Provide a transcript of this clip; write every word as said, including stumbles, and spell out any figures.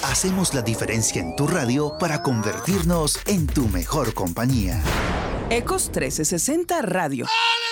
Hacemos la diferencia en tu radio para convertirnos en tu mejor compañía. Ecos trescientos sesenta Radio.